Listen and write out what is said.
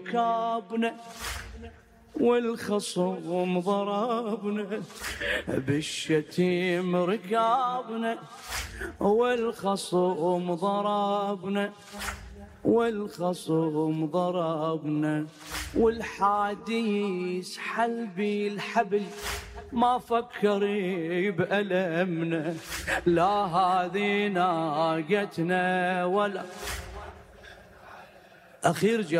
ركابنا والخصم ضربنا، بالشتيم ركابنا والخصم ضربنا، والخصم ضربنا، والحادي يسحل بي الحبل ما فكر بألمنا، لا هذه ناقتنا ولا أخير